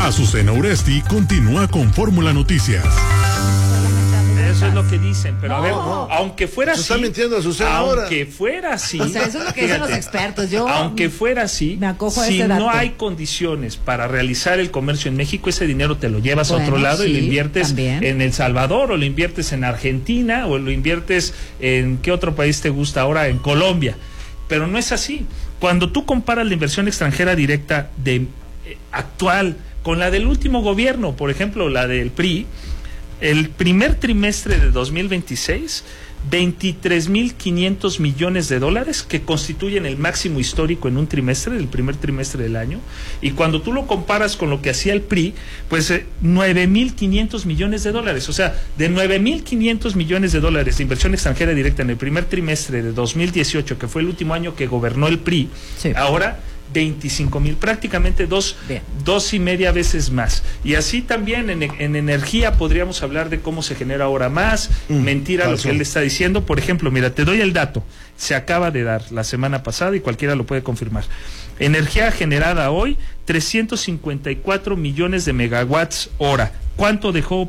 Azucena Uresti continúa con Fórmula Noticias. Eso es lo que dicen, pero a ver, aunque fuera así. Está mintiendo Azucena ahora. Aunque fuera así. O sea, eso es lo que dicen los expertos. Yo aunque fuera así, me acojo a si ese dato. no hay condiciones para realizar el comercio en México, ese dinero te lo llevas a otro lado y lo inviertes en El Salvador, o lo inviertes en Argentina, o lo inviertes en ¿qué otro país te gusta ahora? En Colombia. Pero no es así. Cuando tú comparas la inversión extranjera directa actual con la del último gobierno, por ejemplo, la del PRI, el primer trimestre de 2026, 23.500 millones de dólares, que constituyen el máximo histórico en un trimestre, el primer trimestre del año, y cuando tú lo comparas con lo que hacía el PRI, pues 9.500 millones de dólares, o sea, de 9.500 millones de dólares de inversión extranjera directa en el primer trimestre de 2018, que fue el último año que gobernó el PRI, ahora 25,000, prácticamente dos y media veces más. Y así también en energía podríamos hablar de cómo se genera ahora más. Mentira lo que él está diciendo. Por ejemplo, mira, te doy el dato, se acaba de dar la semana pasada y cualquiera lo puede confirmar. Energía generada hoy, 354 millones de megawatts hora. ¿Cuánto dejó